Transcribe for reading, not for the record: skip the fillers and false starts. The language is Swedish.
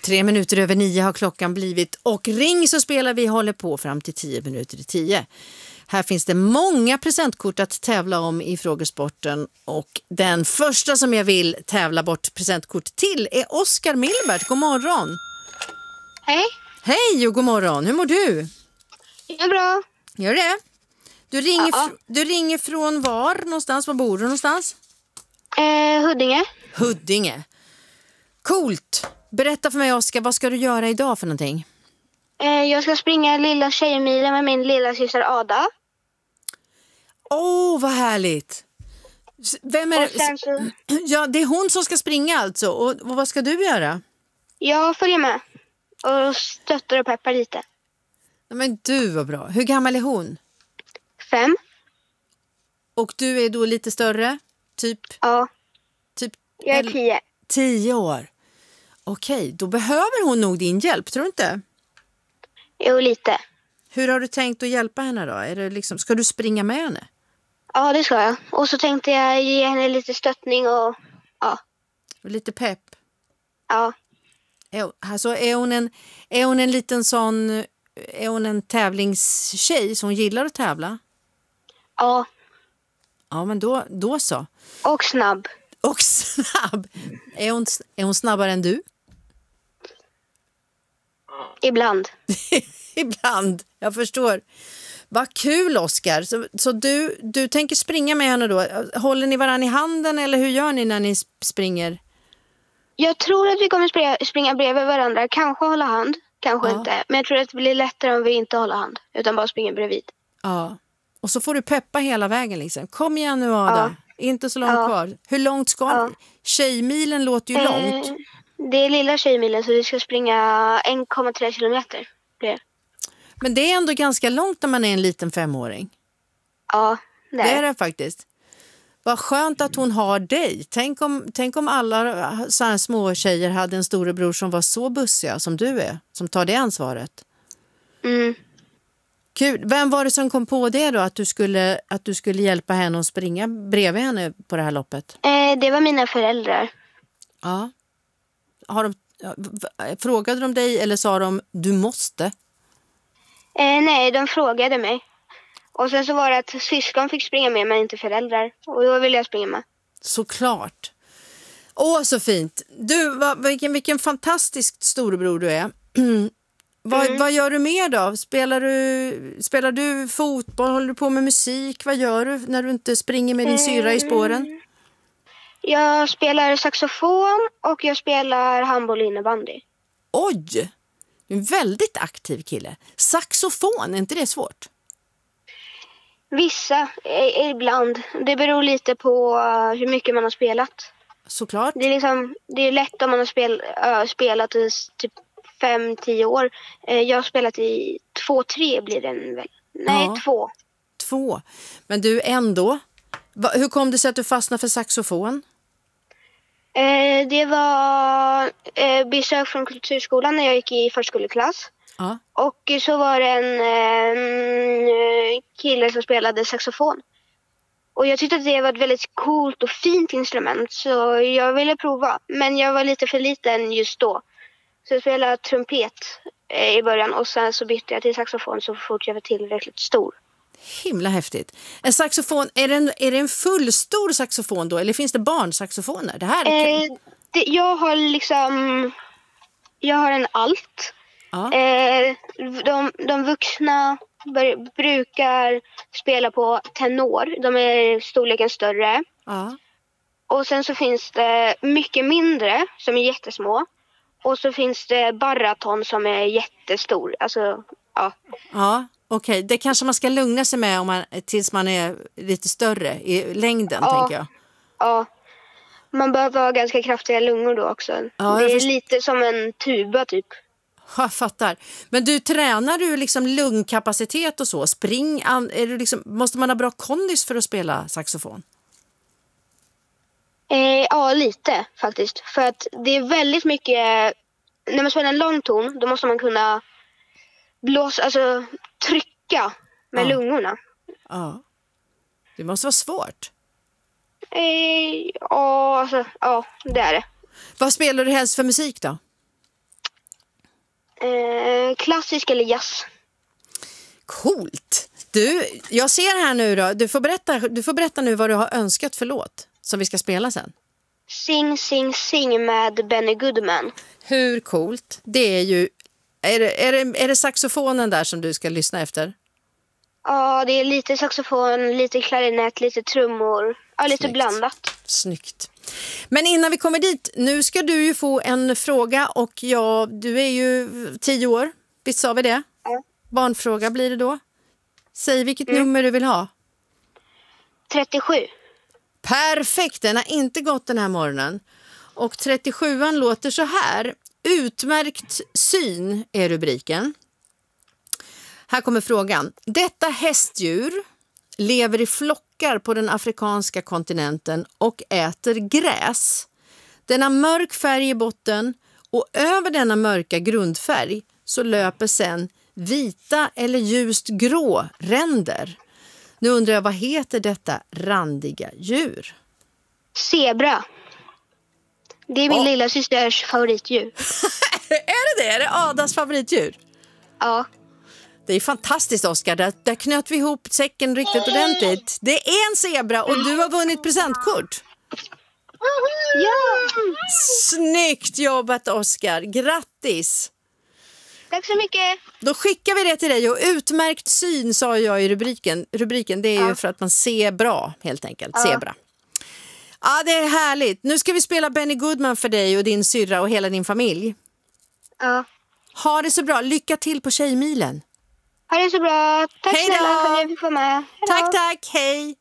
8:03 har klockan blivit och ring så spelar vi håller på fram till 10:10. Här finns det många presentkort att tävla om i frågesporten och den första som jag vill tävla bort presentkort till är Oskar Milbert. God morgon! Hej! Hej och god morgon, hur mår du? Det är bra. Gör det? Du ringer från var någonstans? Var bor du någonstans? Huddinge. Huddinge. Coolt! Berätta för mig Oskar, vad ska du göra idag för någonting? Jag ska springa lilla tjejmilen med min lilla syster Ada. Vad härligt! Vem är Och sen så... Ja, det är hon som ska springa alltså. Och vad ska du göra? Jag följer med och stöttar och peppar lite. Ja, men du var bra. Hur gammal är hon? 5. Och du är då lite större? Typ Jag är 10. 10 år. Okej, då behöver hon nog din hjälp, tror du inte? Jo, lite. Hur har du tänkt att hjälpa henne då? Är det liksom, ska du springa med henne? Ja, det ska jag. Och så tänkte jag ge henne lite stöttning och Och lite pepp? Ja. Alltså är hon en liten sån... Är hon en tävlingstjej som gillar att tävla? Ja. Ja, men då så. Och snabb. Och snabb. Är hon snabbare än du? Ibland. Ibland, jag förstår. Vad kul Oskar. Så du tänker springa med henne då? Håller ni varann i handen eller hur gör ni när ni springer? Jag tror att vi kommer springa bredvid varandra. Kanske hålla hand, kanske inte. Men jag tror att det blir lättare om vi inte håller hand. Utan bara springer bredvid. Ja. Och så får du peppa hela vägen liksom. Kom igen nu Ada. Inte så långt kvar. Hur långt ska ni? Tjejmilen låter ju långt. Det är lilla tjejmilen så vi ska springa 1,3 kilometer. Men det är ändå ganska långt när man är en liten 5-åring. Ja, det är det faktiskt. Vad skönt att hon har dig. Tänk om alla så här små tjejer hade en storebror som var så bussiga som du är. Som tar det ansvaret. Mm. Kul. Vem var det som kom på det då? Att du skulle hjälpa henne att springa bredvid henne på det här loppet? Det var mina föräldrar. Ja. Frågade de dig eller sa de du måste? Nej, de frågade mig. Och sen så var det att syskon fick springa med men inte föräldrar. Och då ville jag springa med. Såklart. Så fint. Du, vilken fantastisk storebror du är. Vad gör du mer då? Spelar du fotboll? Håller du på med musik? Vad gör du när du inte springer med din syra i spåren? Jag spelar saxofon och jag spelar handboll och innebandy. Oj! Du är en väldigt aktiv kille. Saxofon, är inte det svårt? Vissa, ibland. Det beror lite på hur mycket man har spelat. Såklart. Det är lätt om man har spelat i typ 5-10 år. Jag har spelat i 2-3 blir det väl. Nej, 2. 2. Men du ändå. Hur kom det sig att du fastnade för saxofon? Det var besök från kulturskolan när jag gick i förskoleklass. Ja. Och så var det en kille som spelade saxofon. Och jag tyckte att det var ett väldigt coolt och fint instrument. Så jag ville prova. Men jag var lite för liten just då. Så jag spelade trumpet i början. Och sen så bytte jag till saxofon så fort jag var tillräckligt stor. Himla häftigt. En saxofon, är det en fullstor saxofon då? Eller finns det barnsaxofoner? Det här jag har en alt. Ja. De vuxna brukar spela på tenor. De är storleken större. Ja. Och sen så finns det mycket mindre som är jättesmå. Och så finns det baraton som är jättestor. Alltså, ja. Ja, okej. Det kanske man ska lugna sig med tills man är lite större i längden, tänker jag. Ja. Man behöver ha ganska kraftiga lungor då också. Ja, det är lite som en tuba typ. Jag fattar. Men tränar du liksom lungkapacitet och så? Måste man ha bra kondis för att spela saxofon? Ja, lite faktiskt. För att det är väldigt mycket... När man spelar en lång ton, då måste man kunna trycka med lungorna. Ja. Det måste vara svårt. Ja, det är det. Vad spelar du helst för musik då? Klassisk eller jazz? Coolt! Du, jag ser här nu då. Du får berätta nu vad du har önskat för låt som vi ska spela sen. Sing, sing, sing med Benny Goodman. Hur coolt? Det är ju... Är det saxofonen där som du ska lyssna efter? Ja, det är lite saxofon, lite klarinett, lite trummor. Ja, lite Snyggt. blandat. Snyggt. Men innan vi kommer dit, nu ska du ju få en fråga och du är ju 10 år. Visst sa vi det? Ja. Barnfråga blir det då. Säg vilket nummer du vill ha. 37. Perfekt, den har inte gått den här morgonen. Och 37an låter så här. Utmärkt syn är rubriken. Här kommer frågan. Detta hästdjur lever i flockar på den afrikanska kontinenten och äter gräs. Den har mörk färg i botten och över denna mörka grundfärg så löper sen vita eller ljust grå ränder. Nu undrar jag, vad heter detta randiga djur? Zebra. Det är min lilla systers favoritdjur. Är det det? Är det Adas favoritdjur? Ja. Det är fantastiskt, Oskar. Där knöt vi ihop säcken riktigt ordentligt. Det är en zebra och du har vunnit presentkort. Ja! Snyggt jobbat, Oskar. Grattis! Tack så mycket. Då skickar vi det till dig och utmärkt syn sa jag i rubriken. Rubriken det är ju för att man ser bra helt enkelt. Ja. Zebra. Ja, det är härligt. Nu ska vi spela Benny Goodman för dig och din syrra och hela din familj. Ja. Ha det så bra. Lycka till på Tjejmilen. Ha det så bra. Tack Hej då. snälla för att jag fick vara med. Hej då. Tack. Hej.